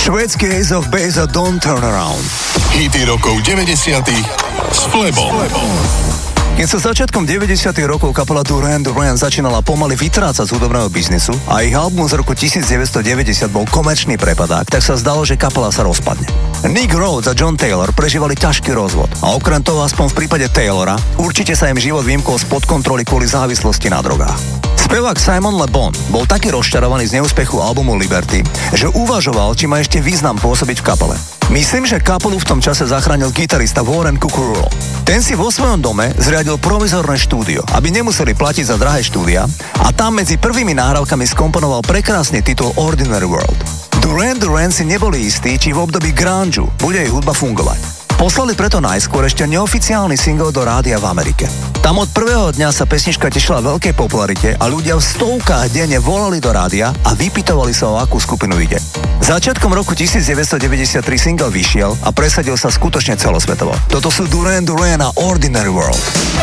Švédsky Ace of Base a Don't Turn Around. Hity rokov 90 s Flebom. Keď sa začiatkom 90. rokov kapela Duran Duran začínala pomaly vytrácať z hudobného biznisu a ich album z roku 1990 bol komerčný prepadák, tak sa zdalo, že kapela sa rozpadne. Nick Rhodes a John Taylor prežívali ťažký rozvod a okrem toho, aspoň v prípade Taylora, určite sa im život vymkol spod kontroly kvôli závislosti na drogách. Spevák Simon Le Bon bol taký rozčarovaný z neúspechu albumu Liberty, že uvažoval, či má ešte význam pôsobiť v kapele. Myslím, že kapelu v tom čase zachránil gitarista Warren Cucurullo. Ten si vo svojom dome zriadil provizorné štúdio, aby nemuseli platiť za drahé štúdia a tam medzi prvými nahrávkami skomponoval prekrásny titul Ordinary World. Duran Duran si neboli istí, či v období grunge bude jej hudba fungovať. Poslali preto najskôr ešte neoficiálny single do rádia v Amerike. Tam od prvého dňa sa pesnička tešila veľkej popularite a ľudia v stovkách denne volali do rádia a vypytovali sa, o akú skupinu ide. Začiatkom roku 1993 single vyšiel a presadil sa skutočne celosvetovo. Toto sú Duran Duran a Ordinary World.